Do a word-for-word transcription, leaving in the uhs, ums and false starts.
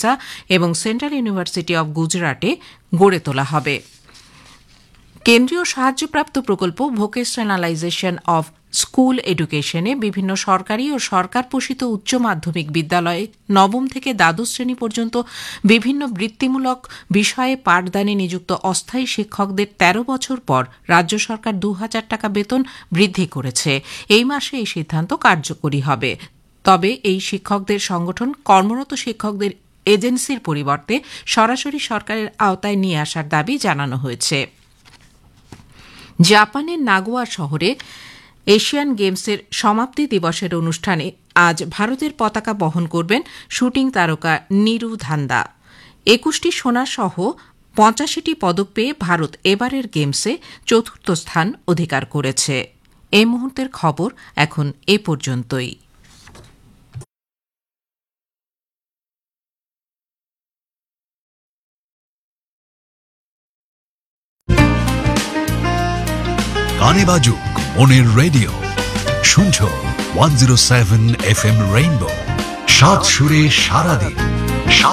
ওড়িশা এবং central university of গুজরাটে গড়ে তোলা হবে। কেন্দ্রীয় সাহায্যপ্রাপ্ত প্রকল্প ভোকেশনালাইজেশন অফ স্কুল এডুকেশনে বিভিন্ন সরকারি ও সরকার পোষিত উচ্চ মাধ্যমিক বিদ্যালয়ে নবম থেকে দ্বাদশ শ্রেণী পর্যন্ত বিভিন্ন বৃত্তিমূলক বিষয়ে পাঠদানে নিযুক্ত অস্থায়ী শিক্ষকদের তেরো বছর পর রাজ্য সরকার দু হাজার টাকা বেতন বৃদ্ধি করেছে। এই মাসে এই সিদ্ধান্ত কার্যকরী হবে। তবে এই শিক্ষকদের সংগঠন কর্মরত শিক্ষকদের এজেন্সির পরিবর্তে সরাসরি সরকারের আওতায় নিয়ে আসার দাবি জানানো হয়েছে। জাপানের নাগোয়া শহরে এশিয়ান গেমসের সমাপ্তি দিবসের অনুষ্ঠানে আজ ভারতের পতাকা বহন করবেন শুটিং তারকা নিরু ধান্দা। একুশটি সোনা সহ পঁচাশিটি পদক পেয়ে ভারত এবারের গেমসে চতুর্থ স্থান অধিকার করেছে। এই মুহূর্তের খবর এখন এ পর্যন্তই। গানে বাজুক মনের রেডিও, শুনছো one zero seven F M rainbow, সাত সুরে সারাদিন।